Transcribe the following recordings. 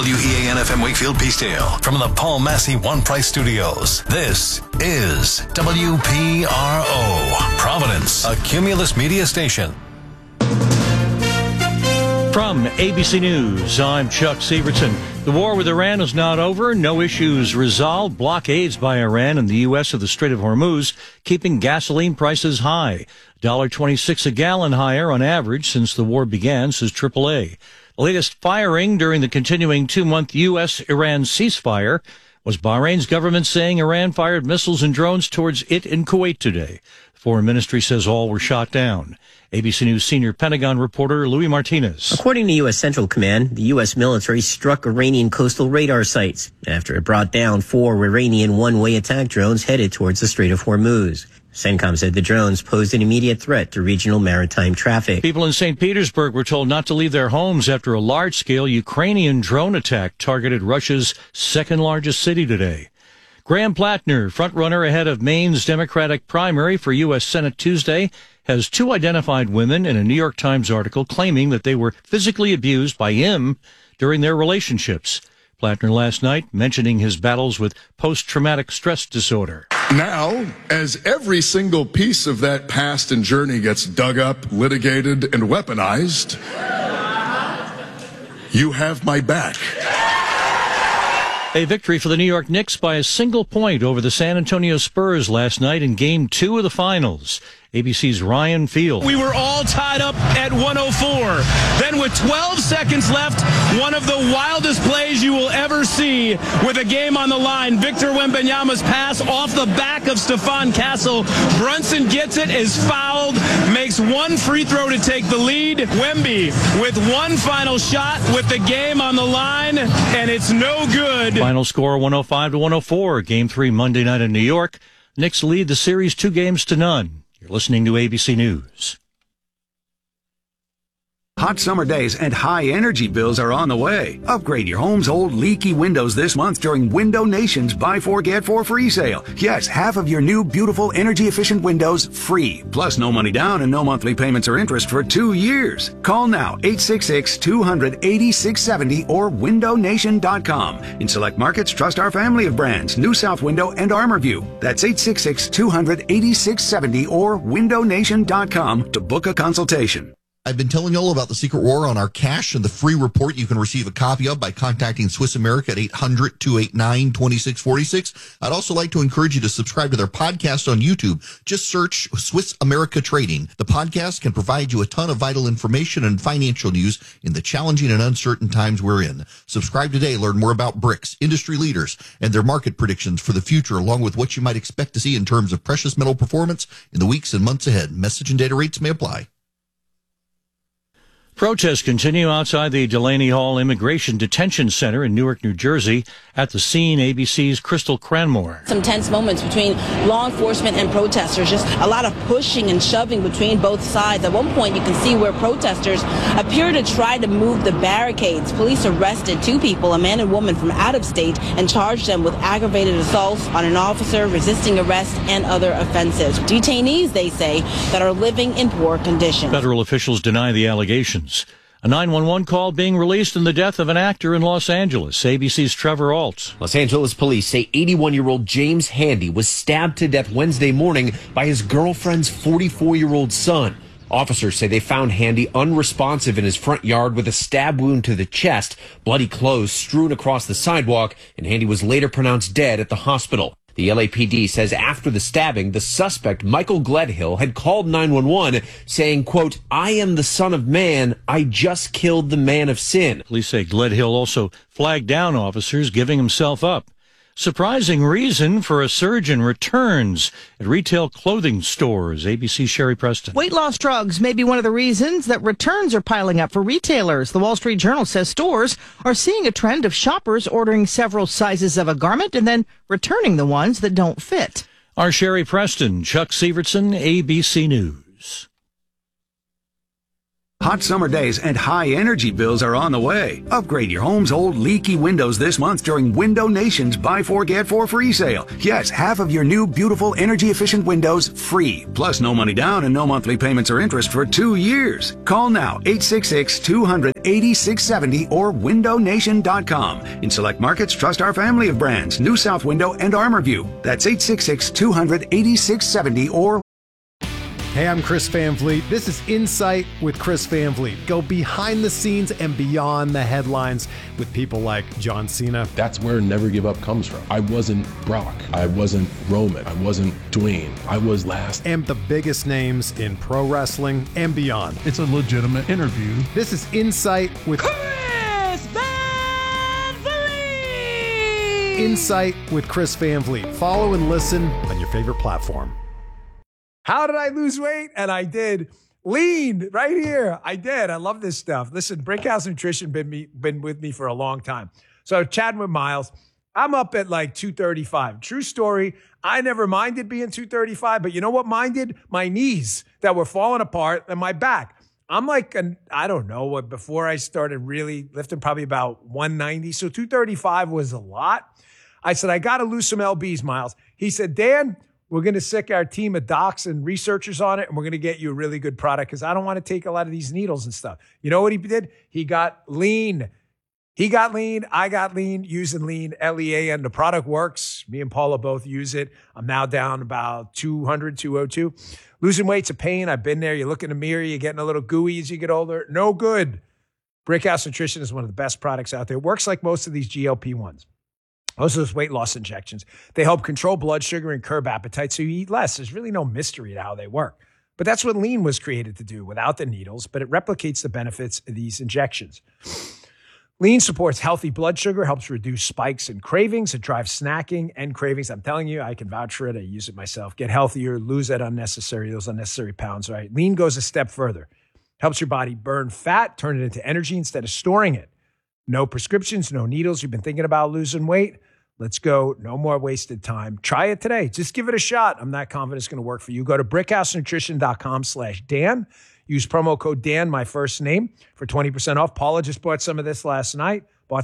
WEAN-FM Wakefield Peacedale from the Paul Massey One Price Studios. This is WPRO, Providence, a Cumulus Media station. From ABC News, I'm Chuck Severson. The war with Iran is not over. No issues resolved. Blockades by Iran and the U.S. of the Strait of Hormuz keeping gasoline prices high. $1.26 a gallon higher on average since the war began, says AAA. The latest firing during the continuing 2-month U.S.-Iran ceasefire was Bahrain's government saying Iran fired missiles and drones towards it in Kuwait today. The Foreign Ministry says all were shot down. ABC News senior Pentagon reporter Louis Martinez. According to U.S. Central Command, the U.S. military struck Iranian coastal radar sites after it brought down 4 Iranian one-way attack drones headed towards the Strait of Hormuz. CENTCOM said the drones posed an immediate threat to regional maritime traffic. People in St. Petersburg were told not to leave their homes after a large-scale Ukrainian drone attack targeted Russia's second-largest city today. Graham Plattner, frontrunner ahead of Maine's Democratic primary for U.S. Senate Tuesday, has 2 identified women in a New York Times article claiming that they were physically abused by him during their relationships. Plattner last night mentioning his battles with post-traumatic stress disorder. Now, as every single piece of that past and journey gets dug up, litigated, and weaponized, you have my back. A victory for the New York Knicks by a single point over the San Antonio Spurs last night in Game 2 of the Finals. ABC's Ryan Field. We were all tied up at 104. Then with 12 seconds left, one of the wildest plays you will ever see with a game on the line. Victor Wembanyama's pass off the back of Stephon Castle. Brunson gets it, is fouled, makes one free throw to take the lead. Wemby with one final shot with the game on the line, and it's no good. Final score 105-104. Game 3 Monday night in New York. Knicks lead the series 2-0. You're listening to ABC News. Hot summer days and high energy bills are on the way. Upgrade your home's old leaky windows this month during Window Nation's Buy 4 Get 4 free sale. Yes, half of your new beautiful energy efficient windows free. Plus no money down and no monthly payments or interest for 2 years. Call now 866-200-8670 or windownation.com. In select markets, trust our family of brands, New South Window and ArmorView. That's 866-200-8670 or windownation.com to book a consultation. I've been telling you all about the secret war on our cash and the free report you can receive a copy of by contacting Swiss America at 800-289-2646. I'd also like to encourage you to subscribe to their podcast on YouTube. Just search Swiss America Trading. The podcast can provide you a ton of vital information and financial news in the challenging and uncertain times we're in. Subscribe today. Learn more about BRICS, industry leaders, and their market predictions for the future, along with what you might expect to see in terms of precious metal performance in the weeks and months ahead. Message and data rates may apply. Protests continue outside the Delaney Hall Immigration Detention Center in Newark, New Jersey. At the scene, ABC's Crystal Cranmore. Some tense moments between law enforcement and protesters. Just a lot of pushing and shoving between both sides. At one point, you can see where protesters appear to try to move the barricades. Police arrested 2 people, a man and woman from out of state, and charged them with aggravated assaults on an officer, resisting arrest, and other offenses. Detainees, they say, that are living in poor conditions. Federal officials deny the allegations. A 911 call being released in the death of an actor in Los Angeles. ABC's Trevor Alt. Los Angeles police say 81-year-old James Handy was stabbed to death Wednesday morning by his girlfriend's 44-year-old son. Officers say they found Handy unresponsive in his front yard with a stab wound to the chest, bloody clothes strewn across the sidewalk, and Handy was later pronounced dead at the hospital. The LAPD says after the stabbing, the suspect, Michael Gledhill, had called 911 saying, quote, "I am the Son of Man. I just killed the man of sin." Police say Gledhill also flagged down officers, giving himself up. Surprising reason for a surge in returns at retail clothing stores. ABC's Sherry Preston. Weight loss drugs may be one of the reasons that returns are piling up for retailers. The Wall Street Journal says stores are seeing a trend of shoppers ordering several sizes of a garment and then returning the ones that don't fit. Our Sherry Preston, Chuck Severson, ABC News. Hot summer days and high energy bills are on the way. Upgrade your home's old leaky windows this month during Window Nation's Buy 4 Get 4 free sale. Yes, half of your new beautiful energy efficient windows free. Plus no money down and no monthly payments or interest for 2 years. Call now 866-200-8670 or windownation.com. In select markets, trust our family of brands, New South Window and ArmorView. That's 866-200-8670 or Hey, I'm Chris Van Vliet. This is Insight with Chris Van Vliet. Go behind the scenes and beyond the headlines with people like John Cena. That's where Never Give Up comes from. I wasn't Brock. I wasn't Roman. I wasn't Dwayne. I was last. And the biggest names in pro wrestling and beyond. It's a legitimate interview. This is Insight with Chris Van Vliet. Insight with Chris Van Vliet. Follow and listen on your favorite platform. How did I lose weight? And I did. Lean right here. I did. I love this stuff. Listen, Brickhouse Nutrition been with me for a long time. So chatting with Miles, I'm up at like 235. True story. I never minded being 235, but you know what minded? My knees that were falling apart and my back. I'm like, I don't know what, before I started really lifting, probably about 190. So 235 was a lot. I said, I got to lose some LBs, Miles. He said, Dan, we're going to sick our team of docs and researchers on it, and we're going to get you a really good product because I don't want to take a lot of these needles and stuff. You know what he did? He got lean. He got lean. I got lean using lean, Lean. The product works. Me and Paula both use it. I'm now down about 200, 202. Losing weight's a pain. I've been there. You look in the mirror, you're getting a little gooey as you get older. No good. Brickhouse Nutrition is one of the best products out there. It works like most of these GLP-1s. Most of those weight loss injections, they help control blood sugar and curb appetite so you eat less. There's really no mystery to how they work. But that's what lean was created to do without the needles, but it replicates the benefits of these injections. Lean supports healthy blood sugar, helps reduce spikes and cravings. It drives snacking and cravings. I'm telling you, I can vouch for it. I use it myself. Get healthier, lose those unnecessary pounds, right? Lean goes a step further. Helps your body burn fat, turn it into energy instead of storing it. No prescriptions, no needles. You've been thinking about losing weight? Let's go. No more wasted time. Try it today. Just give it a shot. I'm not confident it's going to work for you. Go to brickhousenutrition.com/Dan. Use promo code Dan, my first name, for 20% off. Paula just bought some of this last night.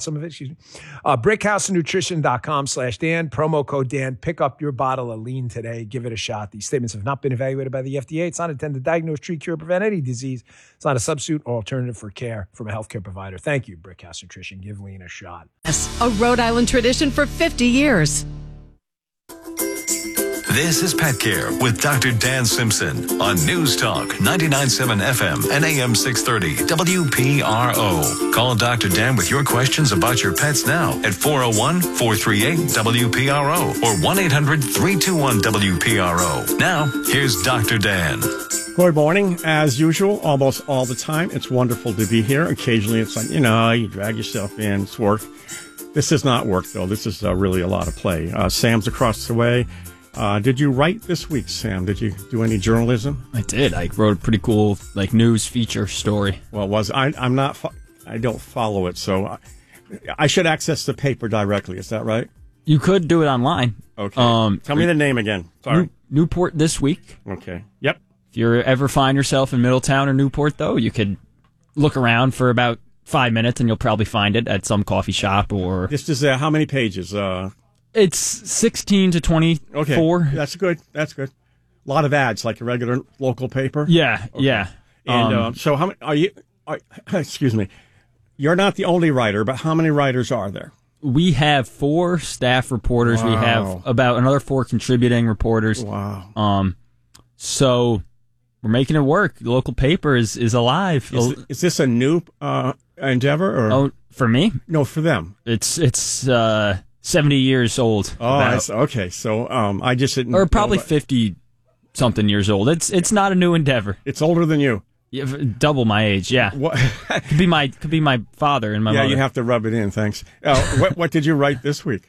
Brickhousenutrition.com/Dan. Promo code Dan. Pick up your bottle of lean today. Give it a shot. These statements have not been evaluated by the FDA. It's not intended to diagnose, treat, cure, prevent any disease. It's not a substitute or alternative for care from a healthcare provider. Thank you, Brickhouse Nutrition. Give lean a shot. A Rhode Island tradition for 50 years. This is Pet Care with Dr. Dan Simpson on News Talk 99.7 FM and AM 630 WPRO. Call Dr. Dan with your questions about your pets now at 401-438-WPRO or 1-800-321-WPRO. Now, here's Dr. Dan. Good morning. As usual, almost all the time, it's wonderful to be here. Occasionally, it's like, you drag yourself in. It's work. This is not work, though. This is really a lot of play. Sam's across the way. Did you write this week, Sam? Did you do any journalism? I did. I wrote a pretty cool news feature story. Well, I'm not. I don't follow it, so I should access the paper directly. Is that right? You could do it online. Okay. Tell me the name again. Sorry. Newport This Week. Okay. Yep. If you ever find yourself in Middletown or Newport, though, you could look around for about 5 minutes, and you'll probably find it at some coffee shop or. This is how many pages? It's 16 to 24. Okay, that's good. That's good. A lot of ads, like a regular local paper. Yeah, okay. Yeah. And so, how many are you? Excuse me. You're not the only writer, but how many writers are there? We have 4 staff reporters. Wow. We have about another 4 contributing reporters. Wow. So we're making it work. The local paper is alive. Is this a new endeavor? Or? For me? No, for them. It's 70 years old. Oh, okay. So I just didn't. Or probably 50-something years old. It's not a new endeavor. It's older than you. Yeah, double my age. Yeah. What? could be my father and my mother. Yeah, you have to rub it in. Thanks. What did you write this week?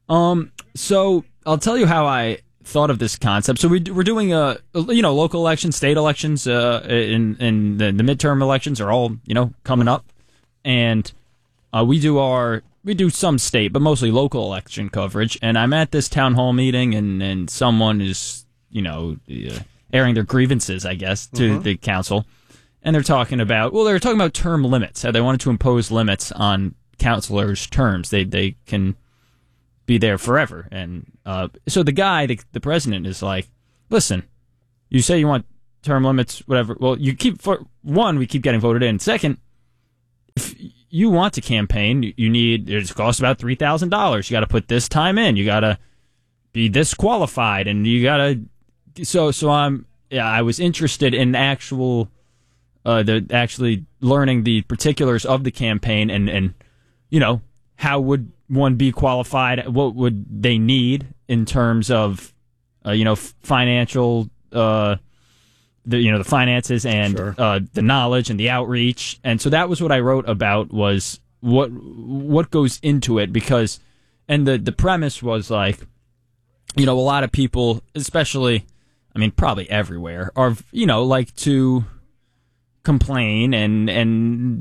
So I'll tell you how I thought of this concept. So we're doing local elections, state elections, in the midterm elections are all coming up, and we do some state, but mostly local election coverage. And I'm at this town hall meeting, and someone is, airing their grievances, I guess, to the council. and they're talking about term limits. How they wanted to impose limits on counselors' terms. They can be there forever. And so the guy, the president, is like, listen, you say you want term limits, whatever. Well, we keep getting voted in. Second, if you want to campaign, it costs about $3,000. You got to put this time in. You got to be this qualified, and you got to. So I was interested in actually learning the particulars of the campaign, and how would one be qualified? What would they need in terms of financial. The finances and the knowledge and the outreach. And so that was what I wrote about, was what goes into it, because, and the premise was like, a lot of people, especially, I mean, probably everywhere, are, like to complain and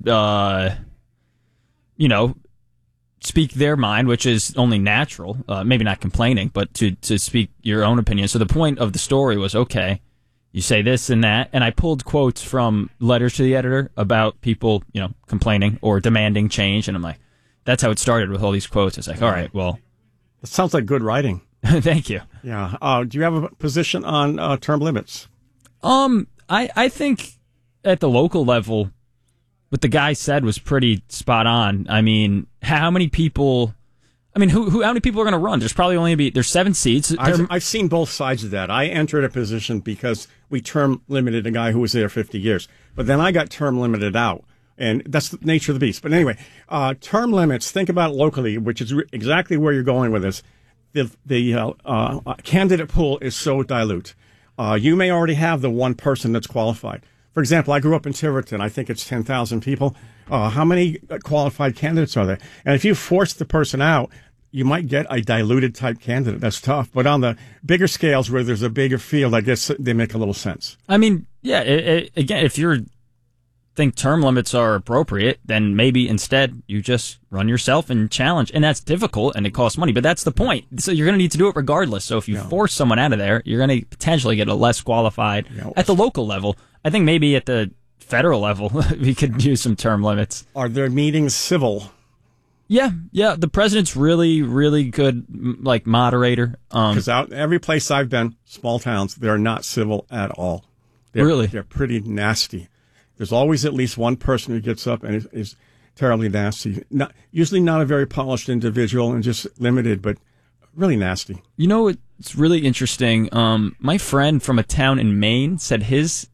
speak their mind, which is only natural, maybe not complaining, but to speak your own opinion. So the point of the story was, okay, you say this and that, and I pulled quotes from letters to the editor about people, complaining or demanding change, and I'm like, that's how it started, with all these quotes. It's like, all right, well, it sounds like good writing. Thank you. Yeah. Do you have a position on term limits? I think at the local level, what the guy said was pretty spot on. I mean, how many people? I mean, how many people are going to run? There's probably there's 7 seats. I've seen both sides of that. I entered a position because we term limited a guy who was there 50 years. But then I got term limited out. And that's the nature of the beast. But anyway, term limits, think about it locally, which is exactly where you're going with this. The candidate pool is so dilute. You may already have the one person that's qualified. For example, I grew up in Tiverton. I think it's 10,000 people. How many qualified candidates are there? And if you force the person out, you might get a diluted type candidate. That's tough. But on the bigger scales where there's a bigger field, I guess they make a little sense. I mean, yeah, again, if you think term limits are appropriate, then maybe instead you just run yourself and challenge. And that's difficult and it costs money, but that's the point. So you're going to need to do it regardless. So if you force someone out of there, you're going to potentially get a less qualified at the local level. I think maybe at the federal level, we could use some term limits. Are their meetings civil? Yeah. The president's really, really good, moderator. Because every place I've been, small towns, they're not civil at all. They're pretty nasty. There's always at least one person who gets up and is terribly nasty. Usually not a very polished individual and just limited, but really nasty. It's really interesting. My friend from a town in Maine said his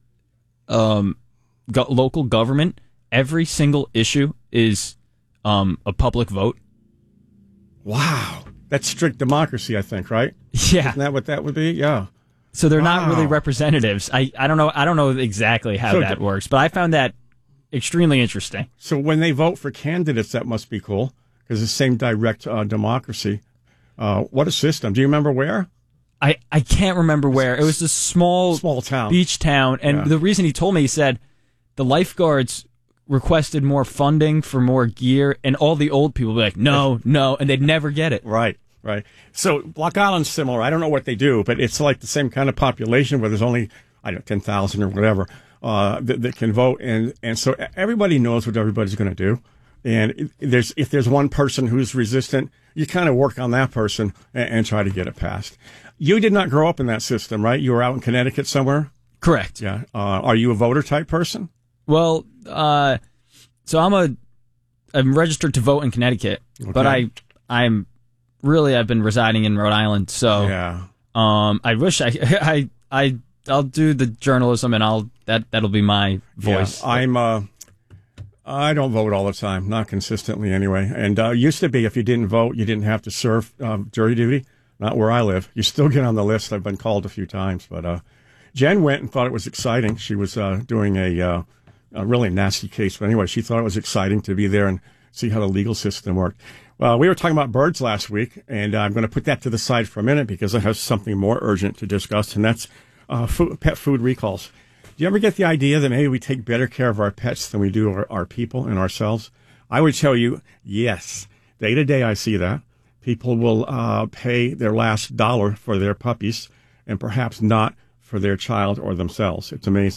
local government, every single issue is a public vote. Wow. That's strict democracy, I think, right? Yeah. Isn't that what that would be? Yeah. So they're not really representatives. I don't know exactly how that works, but I found that extremely interesting. So when they vote for candidates, that must be cool, because it's the same direct democracy. What a system. Do you remember where? I can't remember where. It was a small town, beach town, and the reason he told me, he said the lifeguards requested more funding for more gear, and all the old people were like, no, and they'd never get it. Right. So Block Island's similar. I don't know what they do, but it's like the same kind of population where there's only, 10,000 or whatever that can vote, and so everybody knows what everybody's going to do. And if there's one person who's resistant, you kind of work on that person and try to get it passed. You did not grow up in that system, right? You were out in Connecticut somewhere? Correct. Yeah. Are you a voter type person? Well, so I'm registered to vote in Connecticut, but I've been residing in Rhode Island, so I wish I'll do the journalism, and that'll be my voice. Yeah, I don't vote all the time, not consistently anyway. And used to be, if you didn't vote, you didn't have to serve jury duty. Not where I live. You still get on the list. I've been called a few times, but Jen went and thought it was exciting. She was doing a really nasty case, but anyway, she thought it was exciting to be there and see how the legal system worked. Well, we were talking about birds last week, and I'm going to put that to the side for a minute because I have something more urgent to discuss, and that's pet food recalls. Do you ever get the idea that maybe we take better care of our pets than we do our people and ourselves? I would tell you, yes. Day to day, I see that. People will pay their last dollar for their puppies and perhaps not for their child or themselves. It's amazing.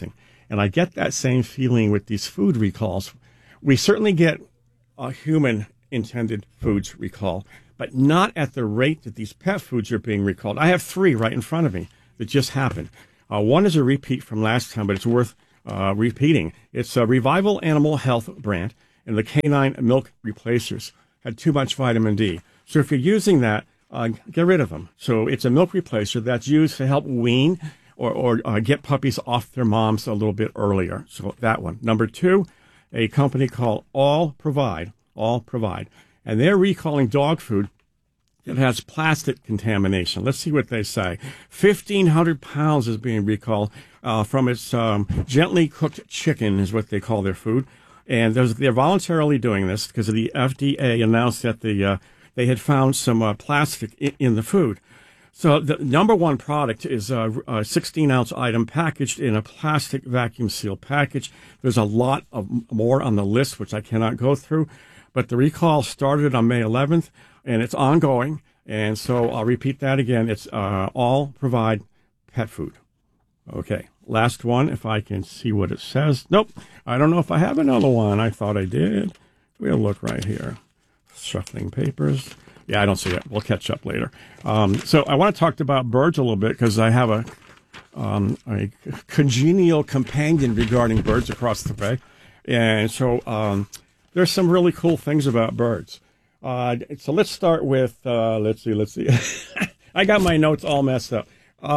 And I get that same feeling with these food recalls. We certainly get a human-intended foods recall, but not at the rate that these pet foods are being recalled. I have 3 right in front of me that just happened. One is a repeat from last time, but it's worth repeating. It's a Revival Animal Health brand, and the canine milk replacers had too much vitamin D. So if you're using that, get rid of them. So it's a milk replacer that's used to help wean or get puppies off their moms a little bit earlier. So that one. Number 2, a company called All Provide, and they're recalling dog food that has plastic contamination. Let's see what they say. 1,500 pounds is being recalled from its gently cooked chicken is what they call their food. And they're voluntarily doing this because the FDA announced that they had found some plastic in the food. So the number 1 product is a 16-ounce item packaged in a plastic vacuum seal package. There's a lot of more on the list, which I cannot go through. But the recall started on May 11th, and it's ongoing. And so I'll repeat that again. It's All Provide pet food. Okay, last one, if I can see what it says. Nope, I don't know if I have another one. I thought I did. We'll look right here. Shuffling papers. Yeah, I don't see it. We'll catch up later. So I want to talk about birds a little bit because I have a congenial companion regarding birds across the bay. And so there's some really cool things about birds. So let's start with, let's see. I got my notes all messed up.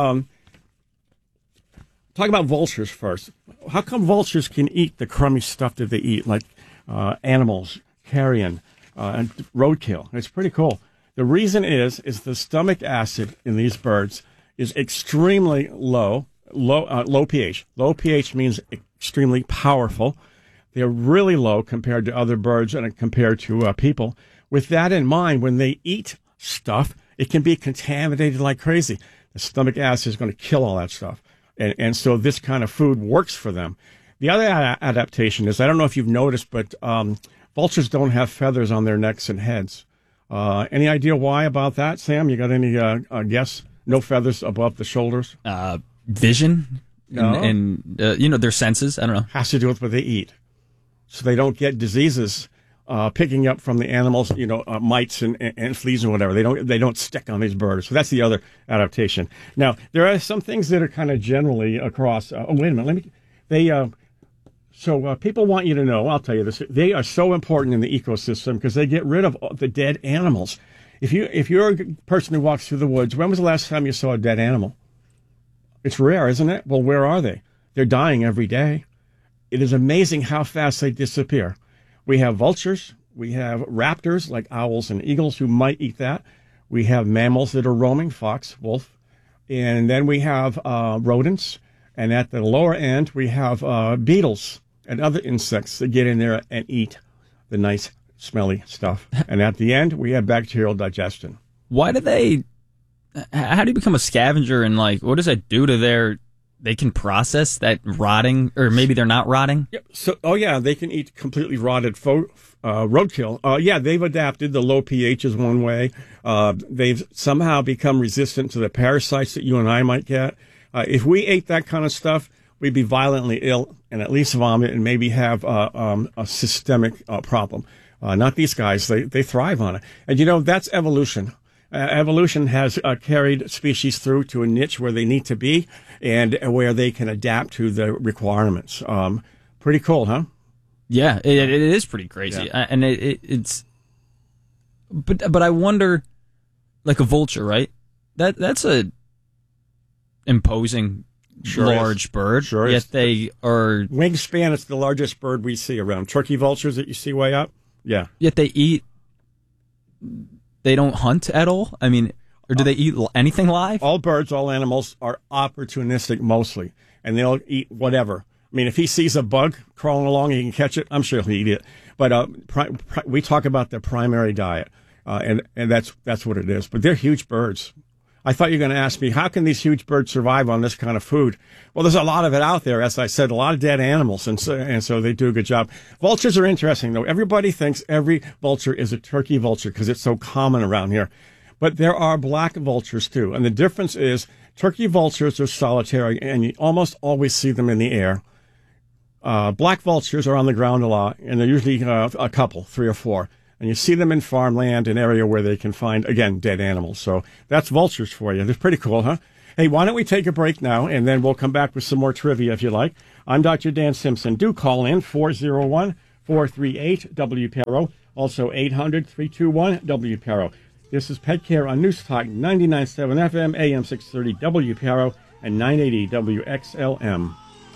Talk about vultures first. How come vultures can eat the crummy stuff that they eat, like animals, carrion, and roadkill? It's pretty cool. The reason is the stomach acid in these birds is extremely low pH. Low pH means extremely powerful. They're really low compared to other birds and compared to people. With that in mind, when they eat stuff, it can be contaminated like crazy. The stomach acid is going to kill all that stuff. And so this kind of food works for them. The other adaptation is, I don't know if you've noticed, but vultures don't have feathers on their necks and heads. Any idea why about that, Sam? You got any guess? No feathers above the shoulders? Vision? No. And their senses? I don't know. Has to do with what they eat. So they don't get diseases picking up from the animals, mites and fleas and whatever. They don't stick on these birds. So that's the other adaptation. Now, there are some things that are kind of generally across. Oh, wait a minute. So people want you to know, I'll tell you this, they are so important in the ecosystem because they get rid of the dead animals. If you're a person who walks through the woods, when was the last time you saw a dead animal? It's rare, isn't it? Well, where are they? They're dying every day. It is amazing how fast they disappear. We have vultures. We have raptors like owls and eagles who might eat that. We have mammals that are roaming, fox, wolf. And then we have rodents. And at the lower end, we have beetles and other insects that get in there and eat the nice, smelly stuff. And at the end, we have bacterial digestion. How do you become a scavenger and what does that do to they can process that rotting, or maybe they're not rotting? Yep. So, they can eat completely rotted roadkill. They've adapted. The low pH is one way. They've somehow become resistant to the parasites that you and I might get. If we ate that kind of stuff, we'd be violently ill and at least vomit and maybe have a systemic problem. Not these guys. They thrive on it. And, that's evolution. Evolution has carried species through to a niche where they need to be and where they can adapt to the requirements. Pretty cool, huh? Yeah, it is pretty crazy. Yeah. And it's... But I wonder, like a vulture, right? That's a imposing large bird. Sure yet is. They are... Wingspan is the largest bird we see around. Turkey vultures that you see way up? Yeah. Yet they eat... They don't hunt at all? I mean, or do they eat anything live? All birds, all animals are opportunistic mostly, and they'll eat whatever. I mean, if he sees a bug crawling along, he can catch it. I'm sure he'll eat it. But we talk about their primary diet, and that's what it is. But they're huge birds. I thought you were going to ask me, how can these huge birds survive on this kind of food? Well, there's a lot of it out there. As I said, a lot of dead animals, and so they do a good job. Vultures are interesting, though. Everybody thinks every vulture is a turkey vulture because it's so common around here. But there are black vultures, too. And the difference is turkey vultures are solitary, and you almost always see them in the air. Black vultures are on the ground a lot, and they're usually a couple, 3 or 4. And you see them in farmland, an area where they can find, again, dead animals. So that's vultures for you. They're pretty cool, huh? Hey, why don't we take a break now, and then we'll come back with some more trivia if you like. I'm Dr. Dan Simpson. Do call in 401-438-WPRO, also 800-321-WPRO. This is Pet Care on News Talk 99.7 FM, AM 630 WPRO, and 980 WXLM.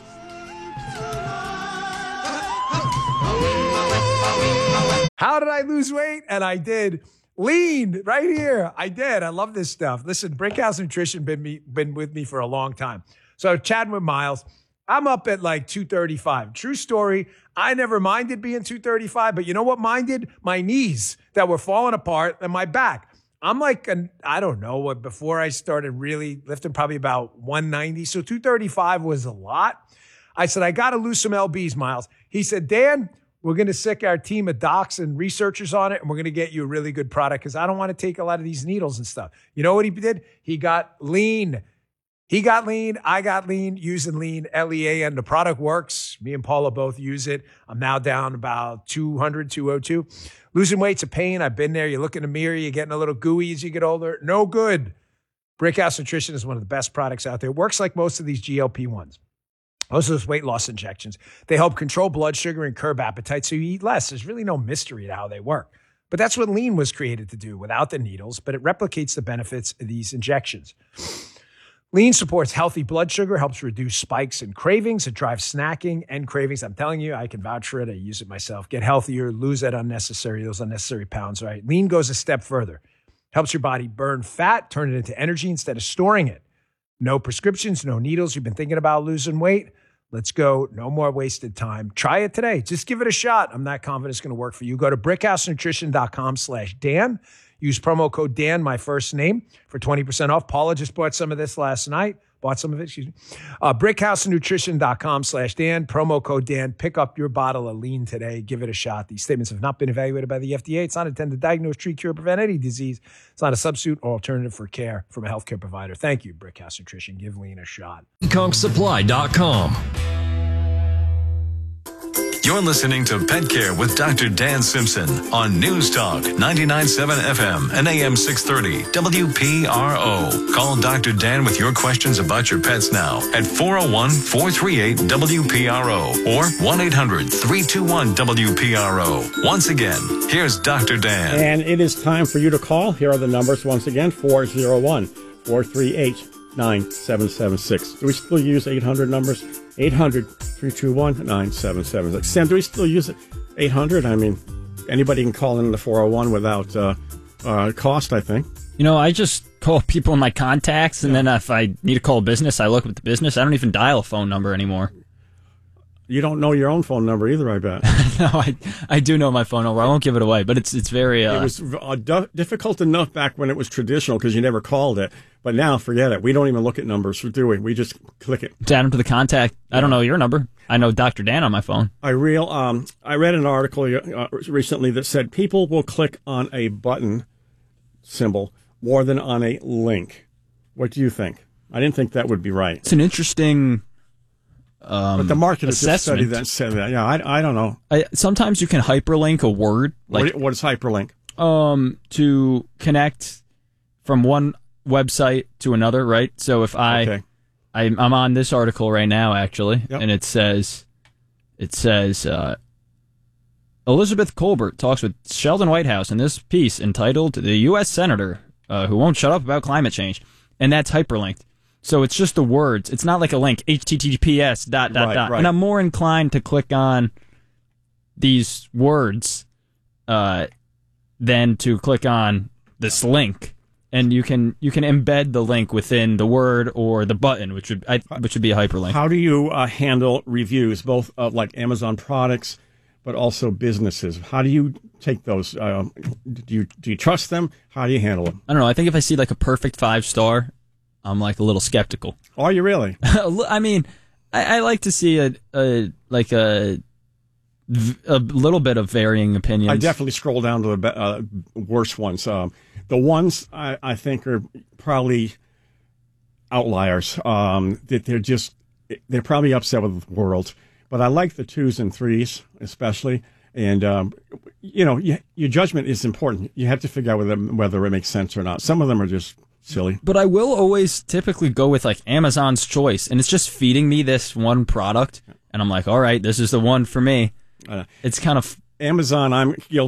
How did I lose weight? And I did. Lean right here. I did. I love this stuff. Listen, Brickhouse Nutrition been with me for a long time. So chatting with Miles, I'm up at like 235. True story. I never minded being 235, but you know what minded? My knees that were falling apart and my back. I'm like, I don't know what, before I started really lifting, probably about 190. So 235 was a lot. I said, I got to lose some lbs, Miles. He said, Dan, we're going to sick our team of docs and researchers on it, and we're going to get you a really good product because I don't want to take a lot of these needles and stuff. You know what he did? He got lean. He got lean. I got lean using lean, Lean. The product works. Me and Paula both use it. I'm now down about 200, 202. Losing weight's a pain. I've been there. You look in the mirror, you're getting a little gooey as you get older. No good. Brickhouse Nutrition is one of the best products out there. It works like most of these GLP-1s. Most of those weight loss injections. They help control blood sugar and curb appetite so you eat less. There's really no mystery to how they work. But that's what lean was created to do without the needles, but it replicates the benefits of these injections. Lean supports healthy blood sugar, helps reduce spikes and cravings. It drives snacking and cravings. I'm telling you, I can vouch for it. I use it myself. Get healthier, lose those unnecessary pounds, right? Lean goes a step further. Helps your body burn fat, turn it into energy instead of storing it. No prescriptions, no needles. You've been thinking about losing weight? Let's go. No more wasted time. Try it today. Just give it a shot. I'm not confident it's going to work for you. Go to brickhousenutrition.com/Dan. Use promo code Dan, my first name, for 20% off. Paula just bought some of this last night. Brickhousenutrition.com/Dan. Promo code Dan. Pick up your bottle of lean today. Give it a shot. These statements have not been evaluated by the FDA. It's not intended to diagnose, treat, cure, or prevent any disease. It's not a substitute or alternative for care from a healthcare provider. Thank you, Brickhouse Nutrition. Give lean a shot. ConkSupply.com. You're listening to Pet Care with Dr. Dan Simpson on News Talk 99.7 FM and AM 630 WPRO. Call Dr. Dan with your questions about your pets now at 401-438-WPRO or 1-800-321-WPRO. Once again, here's Dr. Dan. And it is time for you to call. Here are the numbers once again, 401-438-9776. Do we still use 800 numbers? 800-321-9776. Sam, do we still use it? 800? I mean, anybody can call in the 401 without cost, I think. You know, I just call people in my contacts, and then if I need to call a business, I look at the business. I don't even dial a phone number anymore. You don't know your own phone number either, I bet. No, I do know my phone number. I won't give it away, but it's very... It was difficult enough back when it was traditional because you never called it. But now, forget it. We don't even look at numbers, do we? We just click it. To add them to the contact. I don't know your number. I know Dr. Dan on my phone. I read an article recently that said people will click on a button symbol more than on a link. What do you think? I didn't think that would be right. It's an interesting... but the market has just studied that and said that. Yeah, I don't know. Sometimes you can hyperlink a word. Like, what is hyperlink? To connect from one website to another, right? So if I'm on this article right now, actually, and it says, Elizabeth Colbert talks with Sheldon Whitehouse in this piece entitled "The U.S. Senator Who Won't Shut Up About Climate Change," and that's hyperlinked. So it's just the words. It's not like a link, https ... Right. And I'm more inclined to click on these words than to click on this link. And you can embed the link within the word or the button, which would be a hyperlink. How do you handle reviews, both of like Amazon products, but also businesses? How do you take those? Do you trust them? How do you handle them? I don't know. I think if I see like a perfect 5-star, I'm like a little skeptical. Are you really? I mean, I like to see a little bit of varying opinions. I definitely scroll down to the worst ones. The ones I think are probably outliers. That they're probably upset with the world, but I like the 2s and 3s especially. And, your judgment is important. You have to figure out whether it makes sense or not. Some of them are just silly. But I will always typically go with like Amazon's Choice, and it's just feeding me this one product, and I'm like, all right, this is the one for me. It's kind of Amazon. I'm guilty.